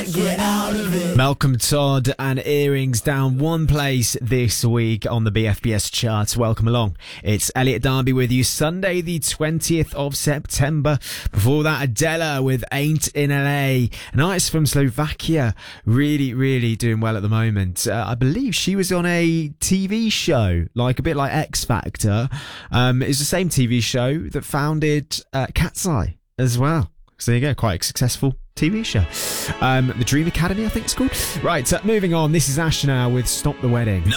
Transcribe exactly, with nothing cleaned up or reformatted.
can't get out of it. Malcolm Todd and Earrings down one place this week on the B F B S charts. Welcome along. It's Elliot Darby with you. Sunday the twentieth of September. Before that, Adela with Ain't in L A. An artist from Slovakia. Really, really doing well at the moment. Uh, I believe she was on a T V show, like a bit like X Factor. Um, it's the same T V show that founded uh, Cat's Eye as well. So there you go, quite a successful T V show. Um, the Dream Academy, I think it's called. Right, uh, moving on. This is Ash now with Stop the Wedding.